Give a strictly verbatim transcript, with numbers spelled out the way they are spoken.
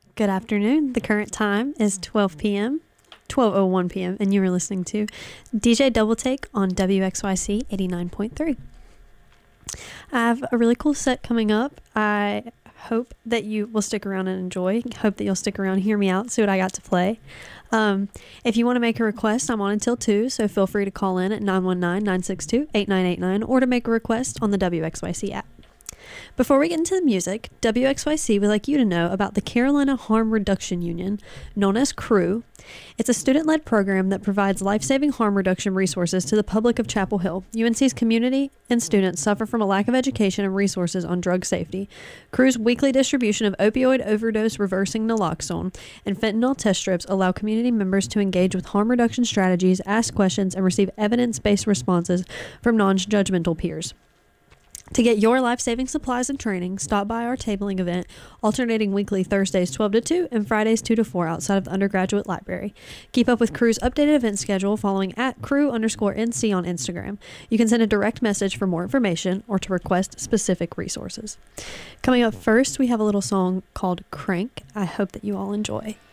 Good afternoon. The current time is twelve p.m., twelve oh one p.m., and you are listening to D J Double Take on W X Y C eighty-nine point three. I have a really cool set coming up. I hope that you will stick around and enjoy. Hope that you'll stick around, hear me out, see what I got to play. Um, if you want to make a request, I'm on until two, so feel free to call in at nine one nine, nine six two, eight nine eight nine or to make a request on the W X Y C app. Before we get into the music, W X Y C would like you to know about the Carolina Harm Reduction Union, known as CREW. It's a student-led program that provides life-saving harm reduction resources to the public of Chapel Hill. U N C's community and students suffer from a lack of education and resources on drug safety. CREW's weekly distribution of opioid overdose reversing naloxone and fentanyl test strips allow community members to engage with harm reduction strategies, ask questions, and receive evidence-based responses from non-judgmental peers. To get your life-saving supplies and training, stop by our tabling event, alternating weekly Thursdays twelve to two and Fridays two to four outside of the undergraduate library. Keep up with CREW's updated event schedule following at crew underscore NC on Instagram. You can send a direct message for more information or to request specific resources. Coming up first, we have a little song called Crank. I hope that you all enjoy.